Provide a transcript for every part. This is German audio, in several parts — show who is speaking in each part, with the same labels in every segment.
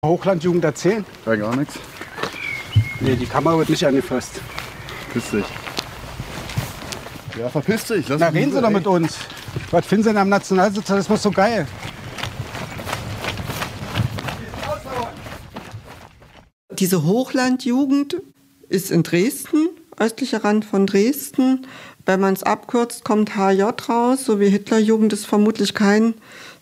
Speaker 1: Hochlandjugend erzählen?
Speaker 2: Ja, gar nichts.
Speaker 1: Nee, die Kamera wird nicht angefasst.
Speaker 2: Verpiss dich. Ja, verpiss dich.
Speaker 1: Na, reden Sie doch mit uns. Was finden Sie denn am Nationalsozialismus so geil?
Speaker 3: Diese Hochlandjugend ist in Dresden, östlicher Rand von Dresden. Wenn man es abkürzt, kommt HJ raus, so wie Hitlerjugend ist vermutlich kein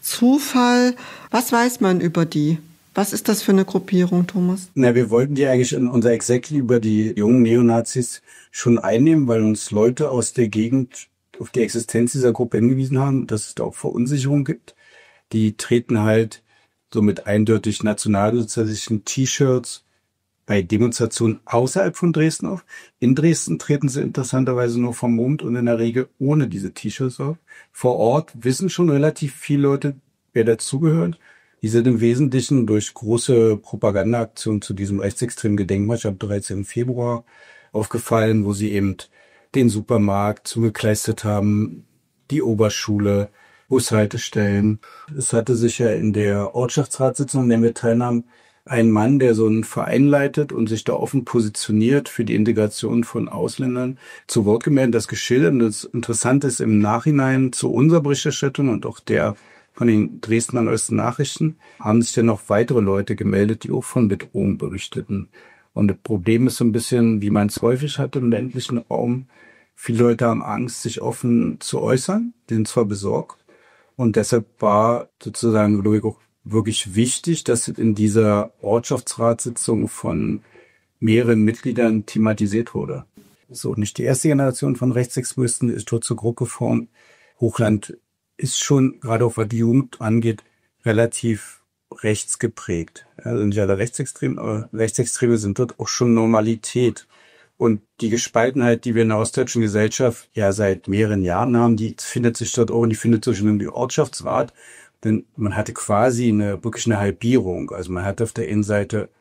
Speaker 3: Zufall. Was weiß man über die? Was ist das für eine Gruppierung, Thomas?
Speaker 4: Na, wir wollten die eigentlich in unser Exekli über die jungen Neonazis schon einnehmen, weil uns Leute aus der Gegend auf die Existenz dieser Gruppe hingewiesen haben, dass es da auch Verunsicherung gibt. Die treten halt so mit eindeutig nationalsozialistischen T-Shirts bei Demonstrationen außerhalb von Dresden auf. In Dresden treten sie interessanterweise nur vermummt und in der Regel ohne diese T-Shirts auf. Vor Ort wissen schon relativ viele Leute, wer dazugehört. Die sind im Wesentlichen durch große Propagandaaktionen zu diesem rechtsextremen Gedenkmarsch am 13. Februar aufgefallen, wo sie eben den Supermarkt zugekleistert haben, die Oberschule, Bushaltestellen. Es hatte sich ja in der Ortschaftsratssitzung, an der wir teilnahmen, ein Mann, der so einen Verein leitet und sich da offen positioniert für die Integration von Ausländern, zu Wort gemeldet, das geschildert. Und das Interessante ist im Nachhinein zu unserer Berichterstattung und auch der von den Dresdner Neuesten Nachrichten haben sich dann noch weitere Leute gemeldet, die auch von Bedrohung berichteten. Und das Problem ist so ein bisschen, wie man es häufig hat im ländlichen Raum. Viele Leute haben Angst, sich offen zu äußern, die sind zwar besorgt. Und deshalb war sozusagen auch wirklich wichtig, dass in dieser Ortschaftsratssitzung von mehreren Mitgliedern thematisiert wurde. So, nicht die erste Generation von Rechtsextremisten ist dort zur Gruppe geformt. Hochland ist schon, gerade auch was die Jugend angeht, relativ rechtsgeprägt. Also nicht alle Rechtsextreme, aber Rechtsextreme sind dort auch schon Normalität. Und die Gespaltenheit, die wir in der ostdeutschen Gesellschaft ja seit mehreren Jahren haben, die findet sich dort auch und die findet sich schon im Ortschaftsrat. Denn man hatte quasi wirklich eine Halbierung. Also man hatte auf der einen Seite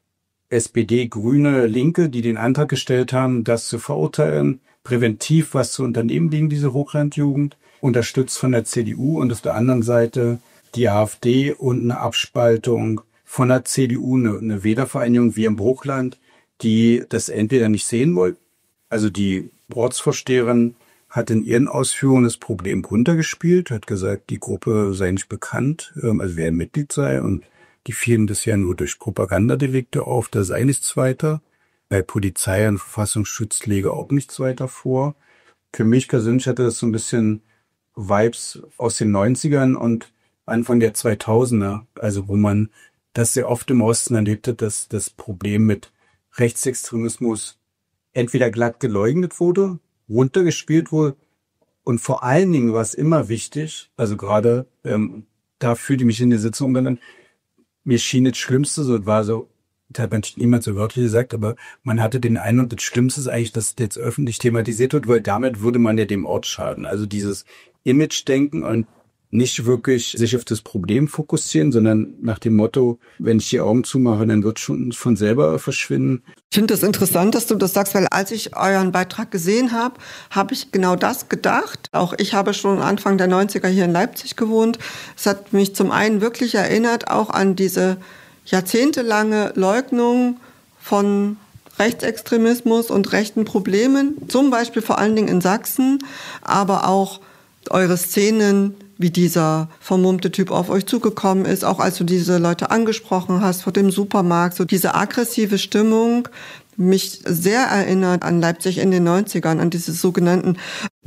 Speaker 4: SPD, Grüne, Linke, die den Antrag gestellt haben, das zu verurteilen, präventiv was zu unternehmen gegen diese Hochlandjugend, unterstützt von der CDU, und auf der anderen Seite die AfD und eine Abspaltung von der CDU, eine Wählervereinigung wie im Hochland, die das entweder nicht sehen wollten. Also die Ortsvorsteherin hat in ihren Ausführungen das Problem runtergespielt, hat gesagt, die Gruppe sei nicht bekannt, also wer ein Mitglied sei, und die fielen das ja nur durch Propagandadelikte auf, da sei nichts weiter. Bei Polizei und Verfassungsschutz lege auch nichts weiter vor. Für mich persönlich hatte das so ein bisschen Vibes aus den 90ern und Anfang der 2000er, also wo man das sehr oft im Osten erlebt hat, dass das Problem mit Rechtsextremismus entweder glatt geleugnet wurde, runtergespielt wurde, und vor allen Dingen war es immer wichtig, also gerade da fühlte ich mich in der Sitzung dann, mir schien das Schlimmste, so war so, das hat man niemand so wörtlich gesagt, aber man hatte den Eindruck, das Schlimmste ist eigentlich, dass das jetzt öffentlich thematisiert wird, weil damit würde man ja dem Ort schaden. Also dieses Image-Denken und nicht wirklich sich auf das Problem fokussieren, sondern nach dem Motto, wenn ich die Augen zumache, dann wird schon von selber verschwinden.
Speaker 3: Ich finde es das interessant, dass du das sagst, weil als ich euren Beitrag gesehen habe, habe ich genau das gedacht. Auch ich habe schon Anfang der 90er hier in Leipzig gewohnt. Es hat mich zum einen wirklich erinnert, auch an diese jahrzehntelange Leugnung von Rechtsextremismus und rechten Problemen, zum Beispiel vor allen Dingen in Sachsen, aber auch eure Szenen, wie dieser vermummte Typ auf euch zugekommen ist, auch als du diese Leute angesprochen hast vor dem Supermarkt, so diese aggressive Stimmung, mich sehr erinnert an Leipzig in den 90ern, an diese sogenannten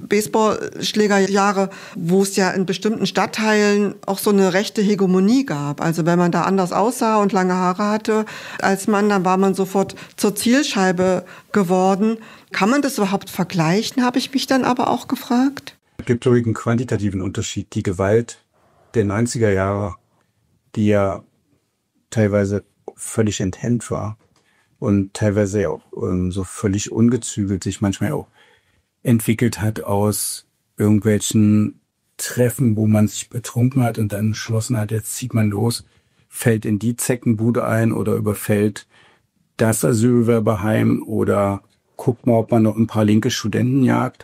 Speaker 3: Baseballschlägerjahre, wo es ja in bestimmten Stadtteilen auch so eine rechte Hegemonie gab. Also wenn man da anders aussah und lange Haare hatte als Mann, dann war man sofort zur Zielscheibe geworden. Kann man das überhaupt vergleichen, habe ich mich dann aber auch gefragt.
Speaker 4: Es gibt übrigens einen quantitativen Unterschied. Die Gewalt der 90er Jahre, die ja teilweise völlig enthemmt war und teilweise auch so völlig ungezügelt sich manchmal auch entwickelt hat aus irgendwelchen Treffen, wo man sich betrunken hat und dann entschlossen hat, jetzt zieht man los, fällt in die Zeckenbude ein oder überfällt das Asylbewerberheim oder guckt mal, ob man noch ein paar linke Studenten jagt.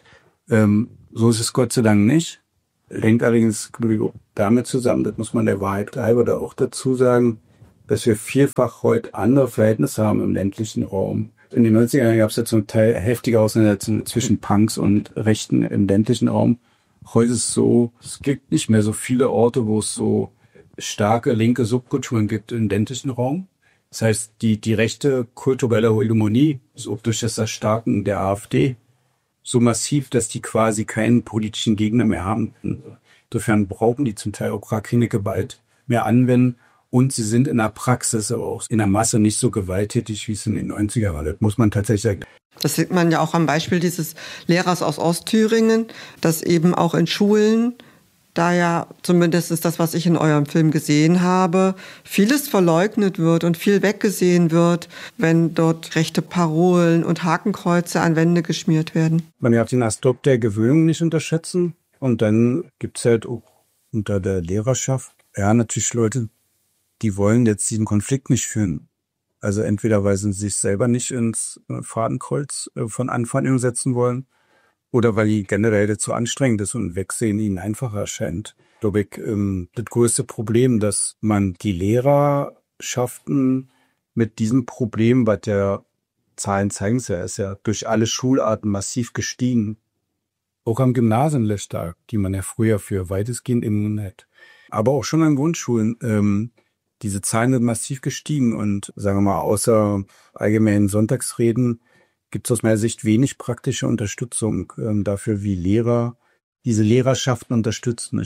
Speaker 4: So ist es Gott sei Dank nicht. Hängt allerdings damit zusammen, das muss man der Wahrheit halber da auch dazu sagen, dass wir vielfach heute andere Verhältnisse haben im ländlichen Raum. In den 90er Jahren gab es ja zum Teil heftige Auseinandersetzungen zwischen Punks und Rechten im ländlichen Raum. Heute ist es so, es gibt nicht mehr so viele Orte, wo es so starke linke Subkulturen gibt im ländlichen Raum. Das heißt, die rechte kulturelle Hegemonie, so durch das Erstarken der AfD, so massiv, dass die quasi keinen politischen Gegner mehr haben. Insofern brauchen die zum Teil auch gar keine Gewalt mehr anwenden. Und sie sind in der Praxis, aber auch in der Masse nicht so gewalttätig, wie es in den 90er war. Das muss man tatsächlich sagen.
Speaker 3: Das sieht man ja auch am Beispiel dieses Lehrers aus Ostthüringen, dass eben auch in Schulen, da ja zumindest das, was ich in eurem Film gesehen habe, vieles verleugnet wird und viel weggesehen wird, wenn dort rechte Parolen und Hakenkreuze an Wände geschmiert werden.
Speaker 4: Man darf den Aspekt der Gewöhnung nicht unterschätzen. Und dann gibt es halt auch unter der Lehrerschaft, ja, natürlich Leute, die wollen jetzt diesen Konflikt nicht führen. Also entweder weil sie sich selber nicht ins Fadenkreuz von Anfang an setzen wollen oder weil die generell das zu anstrengend ist und Wegsehen ihnen einfacher erscheint. Glaube ich, das größte Problem, dass man die Lehrerschaften mit diesem Problem, was der Zahlen zeigen es ja, ist ja durch alle Schularten massiv gestiegen. Auch am Gymnasienlöchtag, die man ja früher für weitestgehend immun hat. Aber auch schon an Grundschulen, diese Zahlen sind massiv gestiegen und sagen wir mal, außer allgemeinen Sonntagsreden gibt es aus meiner Sicht wenig praktische Unterstützung dafür, wie Lehrer diese Lehrerschaften unterstützen.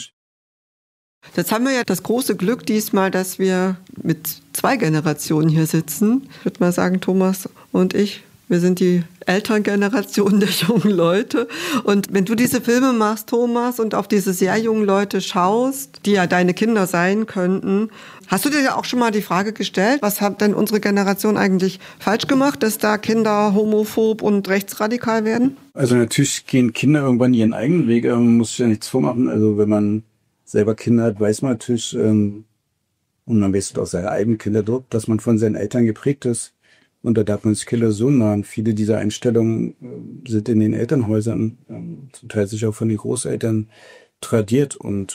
Speaker 3: Jetzt haben wir ja das große Glück diesmal, dass wir mit 2 Generationen hier sitzen. Ich würde mal sagen, Thomas und ich, wir sind die Elterngeneration der jungen Leute. Und wenn du diese Filme machst, Thomas, und auf diese sehr jungen Leute schaust, die ja deine Kinder sein könnten, hast du dir ja auch schon mal die Frage gestellt, was hat denn unsere Generation eigentlich falsch gemacht, dass da Kinder homophob und rechtsradikal werden?
Speaker 4: Also natürlich gehen Kinder irgendwann ihren eigenen Weg, man muss sich ja nichts vormachen. Also wenn man selber Kinder hat, weiß man natürlich, und man weiß auch seine eigenen Kinder dort, dass man von seinen Eltern geprägt ist. Und da darf man sich Kinder so nahen. Viele dieser Einstellungen sind in den Elternhäusern, zum Teil sich auch von den Großeltern tradiert. Und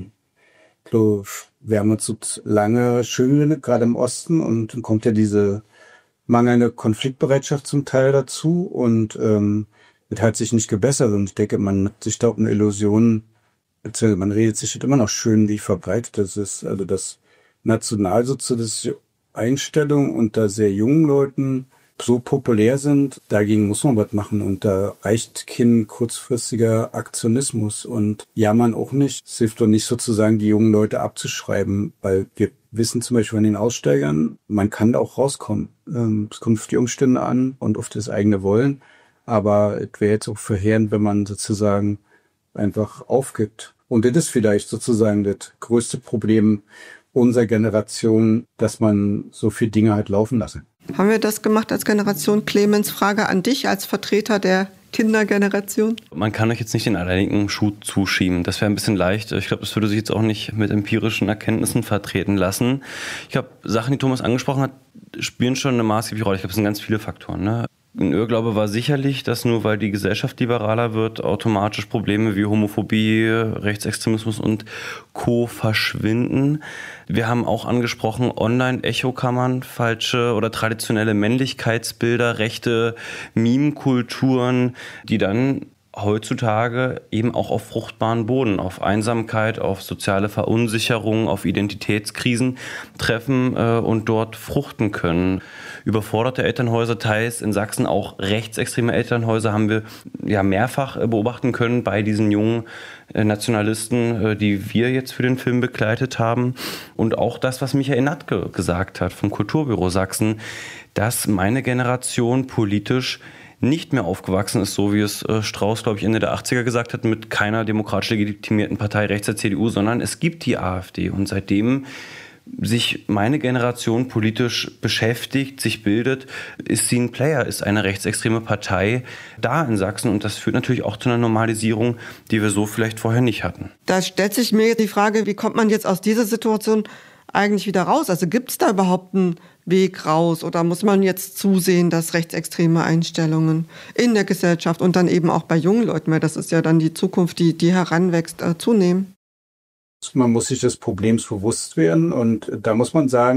Speaker 4: wir haben uns so lange schön, gerade im Osten, und dann kommt ja diese mangelnde Konfliktbereitschaft zum Teil dazu. Und das hat sich nicht gebessert. Und ich denke, man hat sich da auch eine Illusion, man redet sich immer noch schön, wie verbreitet das ist. Also das nationalsozialistische Einstellungen unter sehr jungen Leuten so populär sind, dagegen muss man was machen und da reicht kein kurzfristiger Aktionismus und jammern auch nicht. Es hilft doch nicht sozusagen, die jungen Leute abzuschreiben, weil wir wissen zum Beispiel von den Aussteigern, man kann da auch rauskommen. Es kommt auf die Umstände an und auf das eigene Wollen, aber es wäre jetzt auch verheerend, wenn man sozusagen einfach aufgibt. Und das ist vielleicht sozusagen das größte Problem unserer Generation, dass man so viele Dinge halt laufen lasse.
Speaker 3: Haben wir das gemacht als Generation? Clemens, Frage an dich als Vertreter der Kindergeneration.
Speaker 5: Man kann euch jetzt nicht den alleinigen Schuh zuschieben. Das wäre ein bisschen leicht. Ich glaube, das würde sich jetzt auch nicht mit empirischen Erkenntnissen vertreten lassen. Ich glaube, Sachen, die Thomas angesprochen hat, spielen schon eine maßgebliche Rolle. Ich glaube, es sind ganz viele Faktoren, ne? Ein Irrglaube war sicherlich, dass nur weil die Gesellschaft liberaler wird, automatisch Probleme wie Homophobie, Rechtsextremismus und Co. verschwinden. Wir haben auch angesprochen, Online-Echokammern, falsche oder traditionelle Männlichkeitsbilder, rechte Meme-Kulturen, die dann heutzutage eben auch auf fruchtbaren Boden, auf Einsamkeit, auf soziale Verunsicherung, auf Identitätskrisen treffen und dort fruchten können. Überforderte Elternhäuser, teils in Sachsen auch rechtsextreme Elternhäuser, haben wir ja mehrfach beobachten können bei diesen jungen Nationalisten, die wir jetzt für den Film begleitet haben. Und auch das, was Michael Natke gesagt hat vom Kulturbüro Sachsen, dass meine Generation politisch nicht mehr aufgewachsen ist, so wie es Strauß, glaube ich, Ende der 80er gesagt hat, mit keiner demokratisch legitimierten Partei rechts der CDU, sondern es gibt die AfD. Und seitdem sich meine Generation politisch beschäftigt, sich bildet, ist sie ein Player, ist eine rechtsextreme Partei da in Sachsen. Und das führt natürlich auch zu einer Normalisierung, die wir so vielleicht vorher nicht hatten.
Speaker 3: Da stellt sich mir die Frage, wie kommt man jetzt aus dieser Situation eigentlich wieder raus? Also gibt es da überhaupt einen Weg raus oder muss man jetzt zusehen, dass rechtsextreme Einstellungen in der Gesellschaft und dann eben auch bei jungen Leuten, weil das ist ja dann die Zukunft, die heranwächst, zunehmen?
Speaker 4: Man muss sich des Problems bewusst werden und da muss man sagen,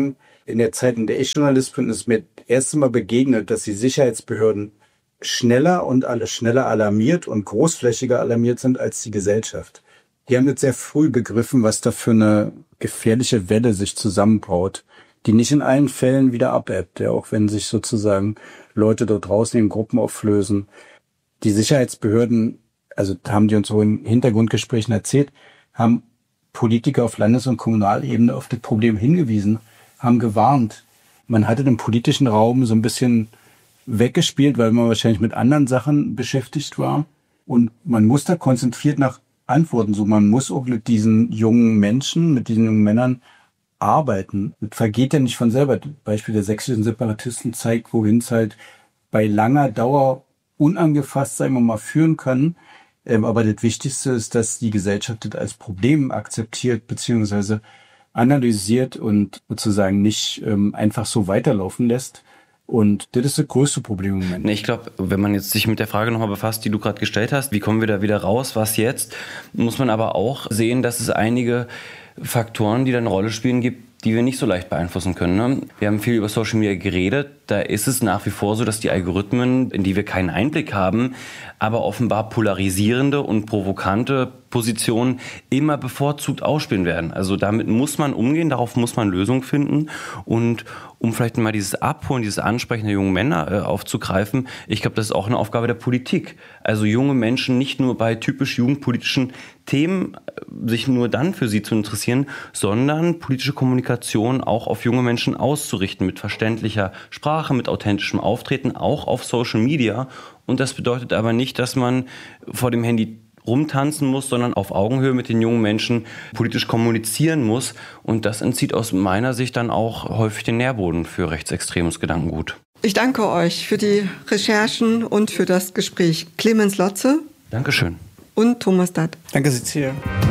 Speaker 4: In der Zeit, in der ich Journalist bin, ist mir das erste Mal begegnet, dass die Sicherheitsbehörden schneller alarmiert und großflächiger alarmiert sind als die Gesellschaft. Die haben jetzt sehr früh begriffen, was da für eine gefährliche Welle sich zusammenbraut, die nicht in allen Fällen wieder abebbt, ja, auch wenn sich sozusagen Leute dort draußen in Gruppen auflösen. Die Sicherheitsbehörden, also haben die uns so in Hintergrundgesprächen erzählt, haben Politiker auf Landes- und Kommunalebene auf das Problem hingewiesen, haben gewarnt. Man hatte den politischen Raum so ein bisschen weggespielt, weil man wahrscheinlich mit anderen Sachen beschäftigt war. Und man muss da konzentriert nach Antworten suchen. Man muss auch mit diesen jungen Menschen, mit diesen jungen Männern arbeiten. Das vergeht ja nicht von selber. Das Beispiel der sächsischen Separatisten zeigt, wohin es halt bei langer Dauer unangefasst, sagen wir mal, führen kann. Aber das Wichtigste ist, dass die Gesellschaft das als Problem akzeptiert bzw. analysiert und sozusagen nicht einfach so weiterlaufen lässt. Und das ist das größte Problem im Moment.
Speaker 5: Ich glaube, wenn man jetzt sich mit der Frage nochmal befasst, die du gerade gestellt hast, wie kommen wir da wieder raus, was jetzt, muss man aber auch sehen, dass es einige Faktoren, die da eine Rolle spielen, gibt, die wir nicht so leicht beeinflussen können. Ne? Wir haben viel über Social Media geredet. Da ist es nach wie vor so, dass die Algorithmen, in die wir keinen Einblick haben, aber offenbar polarisierende und provokante Positionen immer bevorzugt ausspielen werden. Also damit muss man umgehen, darauf muss man Lösungen finden. Und um vielleicht mal dieses Abholen, dieses Ansprechen der jungen Männer aufzugreifen, ich glaube, das ist auch eine Aufgabe der Politik. Also junge Menschen nicht nur bei typisch jugendpolitischen Themen sich nur dann für sie zu interessieren, sondern politische Kommunikation auch auf junge Menschen auszurichten, mit verständlicher Sprache, mit authentischem Auftreten, auch auf Social Media. Und das bedeutet aber nicht, dass man vor dem Handy rumtanzen muss, sondern auf Augenhöhe mit den jungen Menschen politisch kommunizieren muss. Und das entzieht aus meiner Sicht dann auch häufig den Nährboden für rechtsextremes Gedankengut.
Speaker 3: Ich danke euch für die Recherchen und für das Gespräch. Clemens Lotze.
Speaker 5: Dankeschön.
Speaker 3: Und Thomas Datt.
Speaker 1: Danke, Cecilia.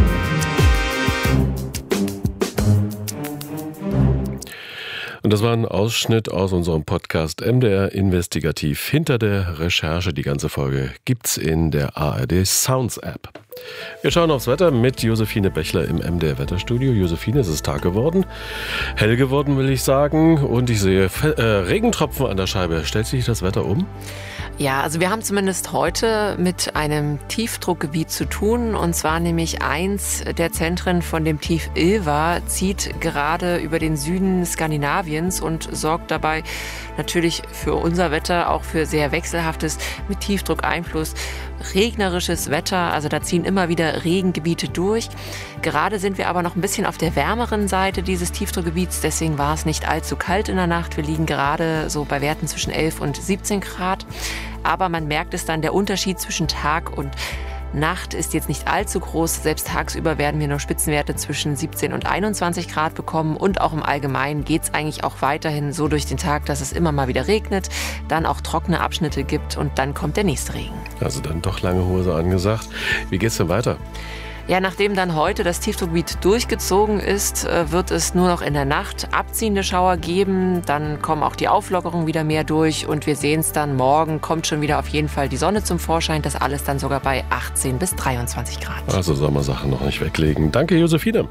Speaker 6: Und das war ein Ausschnitt aus unserem Podcast MDR Investigativ. Hinter der Recherche, die ganze Folge gibt's in der ARD Sounds App. Wir schauen aufs Wetter mit Josephine Bechler im MDR Wetterstudio. Josephine, es ist Tag geworden. Hell geworden, will ich sagen. Und ich sehe Regentropfen an der Scheibe. Stellt sich das Wetter um?
Speaker 7: Ja, also wir haben zumindest heute mit einem Tiefdruckgebiet zu tun. Und zwar nämlich eins der Zentren von dem Tief Ilva zieht gerade über den Süden Skandinaviens und sorgt dabei natürlich für unser Wetter, auch für sehr wechselhaftes, mit Tiefdruckeinfluss, regnerisches Wetter. Also da ziehen immer wieder Regengebiete durch. Gerade sind wir aber noch ein bisschen auf der wärmeren Seite dieses Tiefdruckgebiets. Deswegen war es nicht allzu kalt in der Nacht. Wir liegen gerade so bei Werten zwischen 11 und 17 Grad. Aber man merkt es dann, der Unterschied zwischen Tag und Nacht ist jetzt nicht allzu groß. Selbst tagsüber werden wir nur Spitzenwerte zwischen 17 und 21 Grad bekommen. Und auch im Allgemeinen geht es eigentlich auch weiterhin so durch den Tag, dass es immer mal wieder regnet, dann auch trockene Abschnitte gibt und dann kommt der nächste Regen. Also dann doch lange Hose angesagt. Wie geht's denn weiter? Ja, nachdem dann heute das Tiefdruckgebiet durchgezogen ist, wird es nur noch in der Nacht abziehende Schauer geben. Dann kommen auch die Auflockerungen wieder mehr durch und wir sehen es dann, morgen kommt schon wieder auf jeden Fall die Sonne zum Vorschein. Das alles dann sogar bei 18 bis 23 Grad. Also Sommersachen noch nicht weglegen. Danke, Josephine.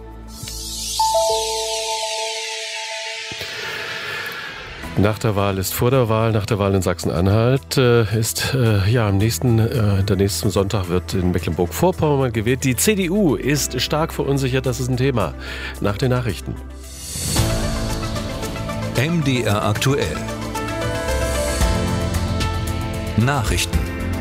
Speaker 7: Nach der Wahl ist vor der Wahl, nach der Wahl in Sachsen-Anhalt ist der nächsten Sonntag wird in Mecklenburg-Vorpommern gewählt. Die CDU ist stark verunsichert, das ist ein Thema. Nach den Nachrichten.
Speaker 8: MDR aktuell. Nachrichten.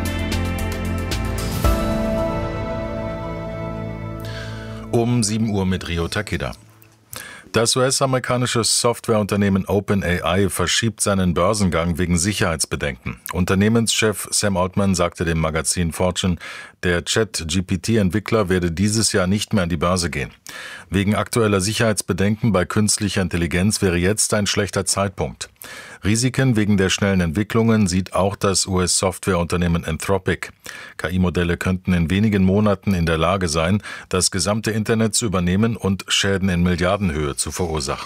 Speaker 9: Um 7 Uhr mit Rio Takeda. Das US-amerikanische Softwareunternehmen OpenAI verschiebt seinen Börsengang wegen Sicherheitsbedenken. Unternehmenschef Sam Altman sagte dem Magazin Fortune, der Chat-GPT-Entwickler werde dieses Jahr nicht mehr an die Börse gehen. Wegen aktueller Sicherheitsbedenken bei künstlicher Intelligenz wäre jetzt ein schlechter Zeitpunkt. Risiken wegen der schnellen Entwicklungen sieht auch das US-Softwareunternehmen Anthropic. KI-Modelle könnten in wenigen Monaten in der Lage sein, das gesamte Internet zu übernehmen und Schäden in Milliardenhöhe zu verursachen.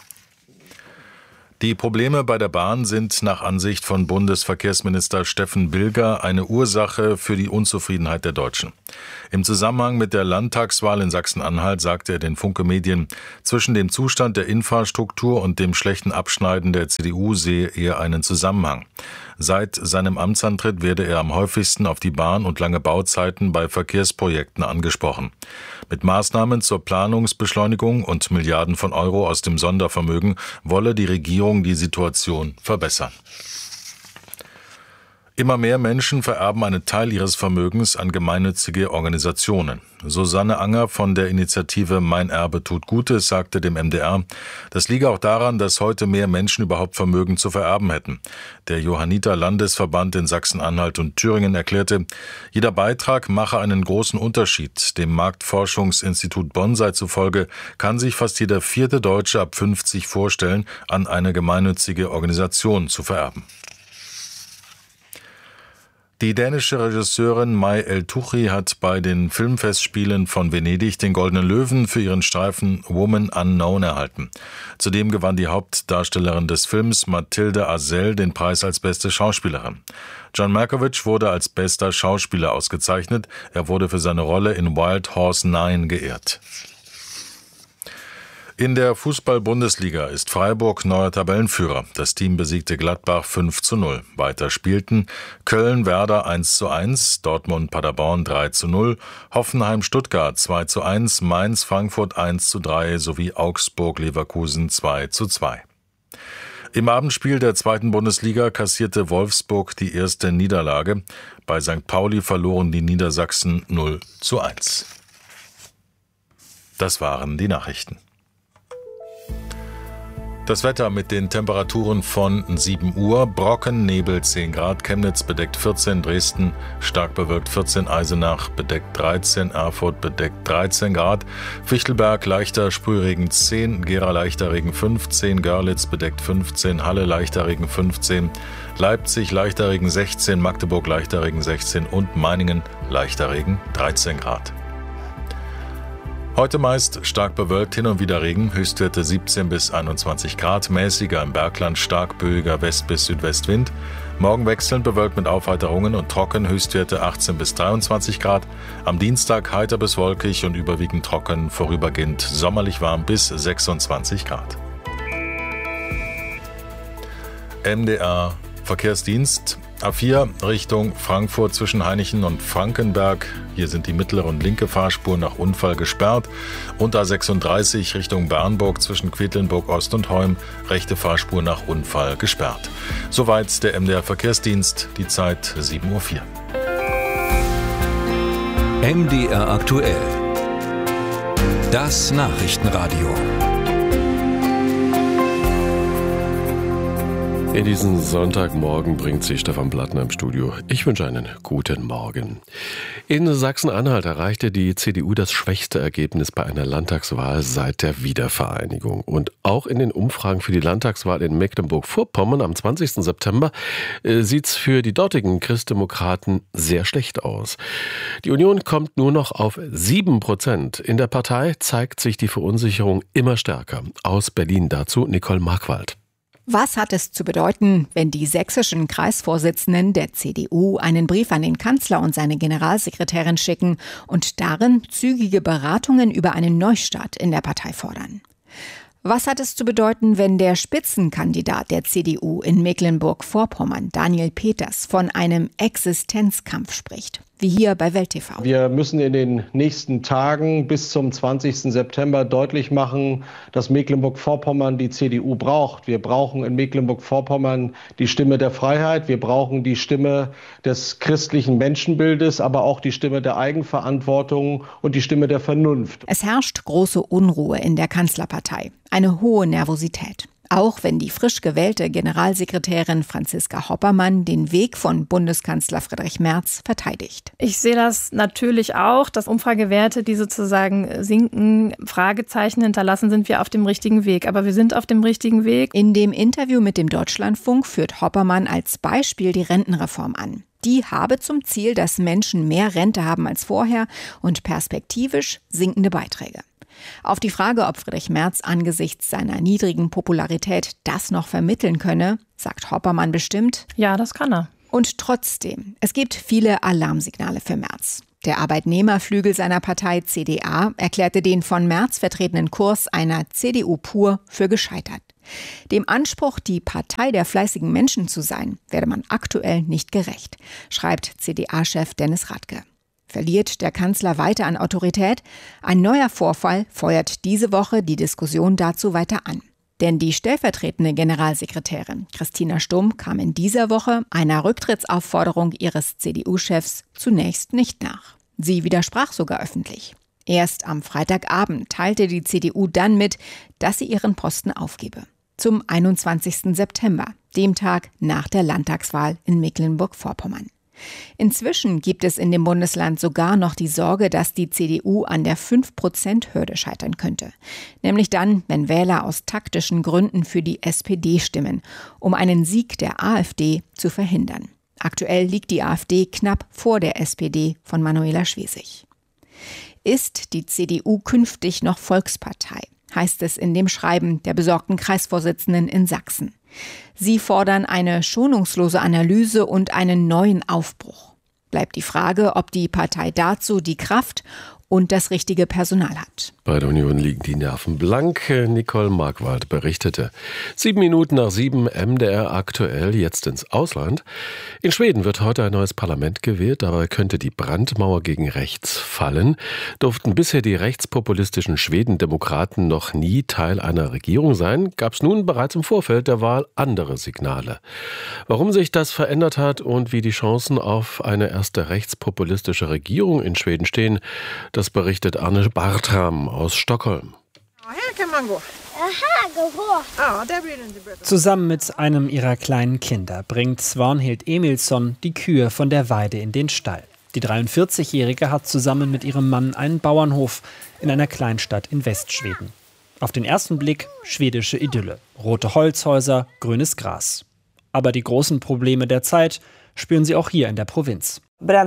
Speaker 9: Die Probleme bei der Bahn sind nach Ansicht von Bundesverkehrsminister Steffen Bilger eine Ursache für die Unzufriedenheit der Deutschen. Im Zusammenhang mit der Landtagswahl in Sachsen-Anhalt sagte er den Funke Medien, zwischen dem Zustand der Infrastruktur und dem schlechten Abschneiden der CDU sehe er einen Zusammenhang. Seit seinem Amtsantritt werde er am häufigsten auf die Bahn und lange Bauzeiten bei Verkehrsprojekten angesprochen. Mit Maßnahmen zur Planungsbeschleunigung und Milliarden von Euro aus dem Sondervermögen wolle die Regierung die Situation verbessern. Immer mehr Menschen vererben einen Teil ihres Vermögens an gemeinnützige Organisationen. Susanne Anger von der Initiative Mein Erbe tut Gutes sagte dem MDR, das liege auch daran, dass heute mehr Menschen überhaupt Vermögen zu vererben hätten. Der Johanniter Landesverband in Sachsen-Anhalt und Thüringen erklärte, jeder Beitrag mache einen großen Unterschied. Dem Marktforschungsinstitut Bonsai zufolge kann sich fast jeder 4. Deutsche ab 50 vorstellen, an eine gemeinnützige Organisation zu vererben. Die dänische Regisseurin Mai El-Tuchi hat bei den Filmfestspielen von Venedig den Goldenen Löwen für ihren Streifen Woman Unknown erhalten. Zudem gewann die Hauptdarstellerin des Films Mathilde Azell den Preis als beste Schauspielerin. John Malkovich wurde als bester Schauspieler ausgezeichnet. Er wurde für seine Rolle in Wild Horse 9 geehrt. In der Fußball-Bundesliga ist Freiburg neuer Tabellenführer. Das Team besiegte Gladbach 5:0. Weiter spielten Köln-Werder 1:1, Dortmund-Paderborn 3:0, Hoffenheim-Stuttgart 2:1, Mainz-Frankfurt 1:3 sowie Augsburg-Leverkusen 2:2. Im Abendspiel der 2. Bundesliga kassierte Wolfsburg die erste Niederlage. Bei St. Pauli verloren die Niedersachsen 0:1. Das waren die Nachrichten. Das Wetter mit den Temperaturen von 7 Uhr, Brocken, Nebel 10 Grad, Chemnitz bedeckt 14, Dresden stark bewölkt 14, Eisenach bedeckt 13, Erfurt bedeckt 13 Grad, Fichtelberg leichter Sprühregen 10, Gera leichter Regen 15, Görlitz bedeckt 15, Halle leichter Regen 15, Leipzig leichter Regen 16, Magdeburg leichter Regen 16 und Meiningen leichter Regen 13 Grad. Heute meist stark bewölkt, hin und wieder Regen, Höchstwerte 17 bis 21 Grad, mäßiger im Bergland, stark böiger West- bis Südwestwind. Morgen wechselnd bewölkt mit Aufheiterungen und trocken, Höchstwerte 18 bis 23 Grad. Am Dienstag heiter bis wolkig und überwiegend trocken, vorübergehend sommerlich warm bis 26 Grad. MDR Verkehrsdienst. A4 Richtung Frankfurt zwischen Hainichen und Frankenberg. Hier sind die mittlere und linke Fahrspur nach Unfall gesperrt. Und A36 Richtung Bernburg zwischen Quedlinburg Ost und Heum. Rechte Fahrspur nach Unfall gesperrt. Soweit der MDR Verkehrsdienst. Die Zeit 7:04 Uhr.
Speaker 8: MDR aktuell. Das Nachrichtenradio.
Speaker 6: In diesen Sonntagmorgen bringt sich Stefan Plattner im Studio. Ich wünsche einen guten Morgen. In Sachsen-Anhalt erreichte die CDU das schwächste Ergebnis bei einer Landtagswahl seit der Wiedervereinigung. Und auch in den Umfragen für die Landtagswahl in Mecklenburg-Vorpommern am 20. September sieht es für die dortigen Christdemokraten sehr schlecht aus. Die Union kommt nur noch auf 7%. In der Partei zeigt sich die Verunsicherung immer stärker. Aus Berlin dazu Nicole Markwald.
Speaker 10: Was hat es zu bedeuten, wenn die sächsischen Kreisvorsitzenden der CDU einen Brief an den Kanzler und seine Generalsekretärin schicken und darin zügige Beratungen über einen Neustart in der Partei fordern? Was hat es zu bedeuten, wenn der Spitzenkandidat der CDU in Mecklenburg-Vorpommern, Daniel Peters, von einem Existenzkampf spricht? Wie hier bei Welt TV.
Speaker 11: Wir müssen in den nächsten Tagen bis zum 20. September deutlich machen, dass Mecklenburg-Vorpommern die CDU braucht. Wir brauchen in Mecklenburg-Vorpommern die Stimme der Freiheit. Wir brauchen die Stimme des christlichen Menschenbildes, aber auch die Stimme der Eigenverantwortung und die Stimme der Vernunft.
Speaker 10: Es herrscht große Unruhe in der Kanzlerpartei. Eine hohe Nervosität. Auch wenn die frisch gewählte Generalsekretärin Franziska Hoppermann den Weg von Bundeskanzler Friedrich Merz verteidigt.
Speaker 12: Ich sehe das natürlich auch, dass Umfragewerte, die sozusagen sinken, Fragezeichen hinterlassen, sind wir auf dem richtigen Weg. Aber wir sind auf dem richtigen Weg.
Speaker 10: In dem Interview mit dem Deutschlandfunk führt Hoppermann als Beispiel die Rentenreform an. Die habe zum Ziel, dass Menschen mehr Rente haben als vorher und perspektivisch sinkende Beiträge. Auf die Frage, ob Friedrich Merz angesichts seiner niedrigen Popularität das noch vermitteln könne, sagt Hoppermann bestimmt:
Speaker 12: Ja, das kann er.
Speaker 10: Und trotzdem, es gibt viele Alarmsignale für Merz. Der Arbeitnehmerflügel seiner Partei CDA erklärte den von Merz vertretenen Kurs einer CDU pur für gescheitert. Dem Anspruch, die Partei der fleißigen Menschen zu sein, werde man aktuell nicht gerecht, schreibt CDA-Chef Dennis Radke. Verliert der Kanzler weiter an Autorität? Ein neuer Vorfall feuert diese Woche die Diskussion dazu weiter an. Denn die stellvertretende Generalsekretärin Christina Stumm kam in dieser Woche einer Rücktrittsaufforderung ihres CDU-Chefs zunächst nicht nach. Sie widersprach sogar öffentlich. Erst am Freitagabend teilte die CDU dann mit, dass sie ihren Posten aufgebe. Zum 21. September, dem Tag nach der Landtagswahl in Mecklenburg-Vorpommern. Inzwischen gibt es in dem Bundesland sogar noch die Sorge, dass die CDU an der 5%-Hürde scheitern könnte. Nämlich dann, wenn Wähler aus taktischen Gründen für die SPD stimmen, um einen Sieg der AfD zu verhindern. Aktuell liegt die AfD knapp vor der SPD von Manuela Schwesig. Ist die CDU künftig noch Volkspartei, heißt es in dem Schreiben der besorgten Kreisvorsitzenden in Sachsen. Sie fordern eine schonungslose Analyse und einen neuen Aufbruch. Bleibt die Frage, ob die Partei dazu die Kraft und das richtige Personal hat.
Speaker 6: Bei der Union liegen die Nerven blank. Nicole Markwald berichtete. 7:07, MDR aktuell, jetzt ins Ausland. In Schweden wird heute ein neues Parlament gewählt. Dabei könnte die Brandmauer gegen rechts fallen. Durften bisher die rechtspopulistischen Schwedendemokraten noch nie Teil einer Regierung sein, gab es nun bereits im Vorfeld der Wahl andere Signale. Warum sich das verändert hat und wie die Chancen auf eine erste rechtspopulistische Regierung in Schweden stehen, das berichtet Arne Bartram aus Stockholm.
Speaker 13: Zusammen mit einem ihrer kleinen Kinder bringt Svanhild Emilsson die Kühe von der Weide in den Stall. Die 43-Jährige hat zusammen mit ihrem Mann einen Bauernhof in einer Kleinstadt in Westschweden. Auf den ersten Blick schwedische Idylle. Rote Holzhäuser, grünes Gras. Aber die großen Probleme der Zeit spüren sie auch hier in der Provinz.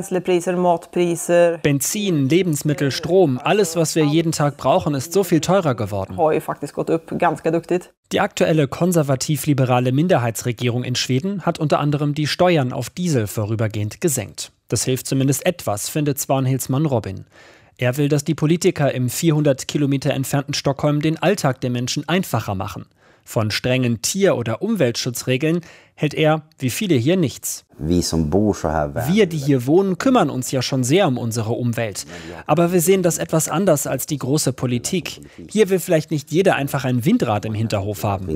Speaker 13: Benzin, Lebensmittel, Strom, alles, was wir jeden Tag brauchen, ist so viel teurer geworden. Die aktuelle konservativ-liberale Minderheitsregierung in Schweden hat unter anderem die Steuern auf Diesel vorübergehend gesenkt. Das hilft zumindest etwas, findet Svanhilds Mann Robin. Er will, dass die Politiker im 400 Kilometer entfernten Stockholm den Alltag der Menschen einfacher machen. Von strengen Tier- oder Umweltschutzregeln hält er, wie viele hier, nichts. Wir, die hier wohnen, kümmern uns ja schon sehr um unsere Umwelt. Aber wir sehen das etwas anders als die große Politik. Hier will vielleicht nicht jeder einfach ein Windrad im Hinterhof haben.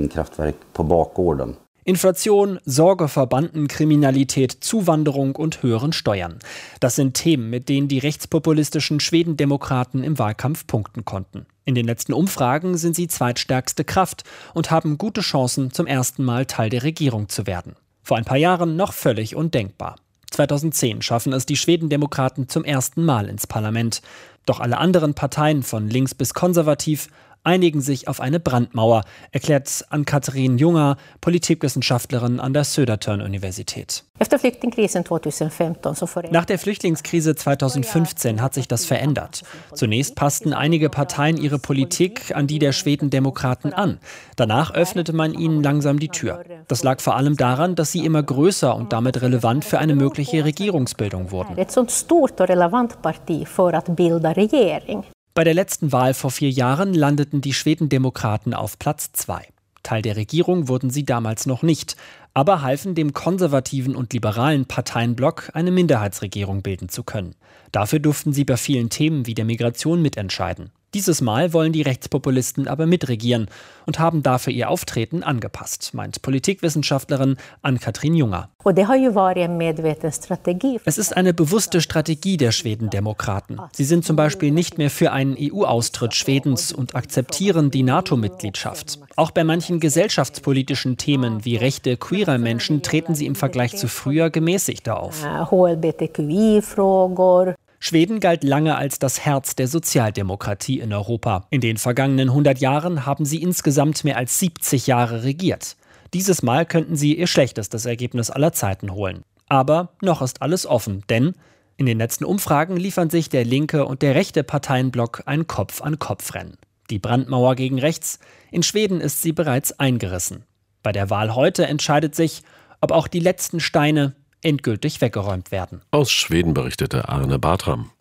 Speaker 13: Inflation, Sorge vor Bandenkriminalität, Zuwanderung und höheren Steuern. Das sind Themen, mit denen die rechtspopulistischen Schwedendemokraten im Wahlkampf punkten konnten. In den letzten Umfragen sind sie zweitstärkste Kraft und haben gute Chancen, zum ersten Mal Teil der Regierung zu werden. Vor ein paar Jahren noch völlig undenkbar. 2010 schaffen es die Schwedendemokraten zum ersten Mal ins Parlament. Doch alle anderen Parteien von links bis konservativ einigen sich auf eine Brandmauer, erklärt Ann-Kathrin Junger, Politikwissenschaftlerin an der Södertörn-Universität. Nach der Flüchtlingskrise 2015 hat sich das verändert. Zunächst passten einige Parteien ihre Politik an die der Schwedendemokraten an. Danach öffnete man ihnen langsam die Tür. Das lag vor allem daran, dass sie immer größer und damit relevant für eine mögliche Regierungsbildung wurden. Bei der letzten Wahl vor 4 Jahren landeten die Schwedendemokraten auf Platz 2. Teil der Regierung wurden sie damals noch nicht, aber halfen dem konservativen und liberalen Parteienblock, eine Minderheitsregierung bilden zu können. Dafür durften sie bei vielen Themen wie der Migration mitentscheiden. Dieses Mal wollen die Rechtspopulisten aber mitregieren und haben dafür ihr Auftreten angepasst, meint Politikwissenschaftlerin Ann-Kathrin Junger. Es ist eine bewusste Strategie der Schwedendemokraten. Sie sind zum Beispiel nicht mehr für einen EU-Austritt Schwedens und akzeptieren die NATO-Mitgliedschaft. Auch bei manchen gesellschaftspolitischen Themen wie Rechte queerer Menschen treten sie im Vergleich zu früher gemäßigter auf. Schweden galt lange als das Herz der Sozialdemokratie in Europa. In den vergangenen 100 Jahren haben sie insgesamt mehr als 70 Jahre regiert. Dieses Mal könnten sie ihr schlechtestes Ergebnis aller Zeiten holen. Aber noch ist alles offen, denn in den letzten Umfragen liefern sich der linke und der rechte Parteienblock ein Kopf-an-Kopf-Rennen. Die Brandmauer gegen rechts, in Schweden ist sie bereits eingerissen. Bei der Wahl heute entscheidet sich, ob auch die letzten Steine endgültig weggeräumt werden.
Speaker 6: Aus Schweden berichtete Arne Bartram.